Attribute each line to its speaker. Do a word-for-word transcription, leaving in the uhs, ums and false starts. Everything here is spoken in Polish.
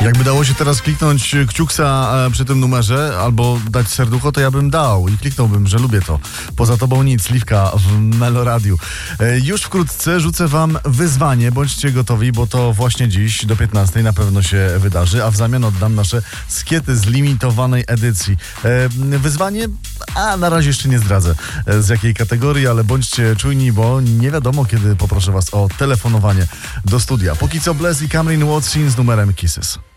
Speaker 1: Jakby dało się teraz kliknąć kciuksa przy tym numerze albo dać serducho, to ja bym dał i kliknąłbym, że lubię to. Poza tobą nic, Liwka w Meloradiu. Już wkrótce rzucę wam wyzwanie, bądźcie gotowi, bo to właśnie dziś do piętnastej na pewno się wydarzy, a w zamian oddam nasze skiety z limitowanej edycji. Wyzwanie, a na razie jeszcze nie zdradzę z jakiej kategorii, ale bądźcie czujni, bo nie wiadomo kiedy poproszę was o telefonowanie do studia. Póki co Bless i Cameron Watson z numerem Kisses.